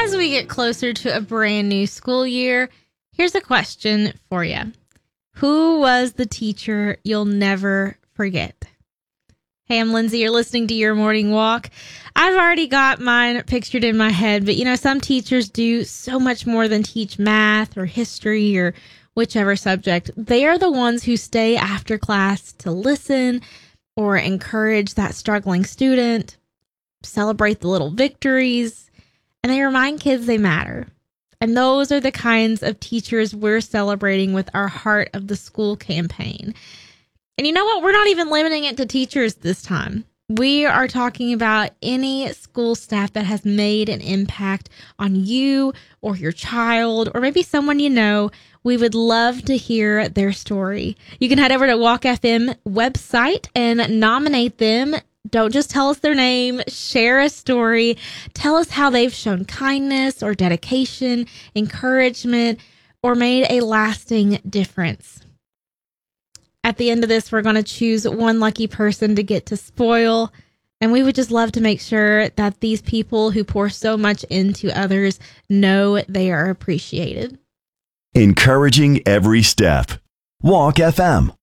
As we get closer to a brand new school year, here's a question for you. Who was the teacher you'll never forget? Hey, I'm Lindsay. You're listening to Your Morning Walk. I've already got mine pictured in my head, but some teachers do so much more than teach math or history or whichever subject. They are the ones who stay after class to listen or encourage that struggling student, celebrate the little victories, and they remind kids they matter. And those are the kinds of teachers we're celebrating with our Heart of the School campaign. And you know what? We're not even limiting it to teachers this time. We are talking about any school staff that has made an impact on you or your child or maybe someone you know. We would love to hear their story. You can head over to Walk FM website and nominate them. Don't just tell us their name, share a story. Tell us how they've shown kindness or dedication, encouragement, or made a lasting difference. At the end of this, we're going to choose one lucky person to get to spoil. And we would just love to make sure that these people who pour so much into others know they are appreciated. Encouraging every step. Walk FM.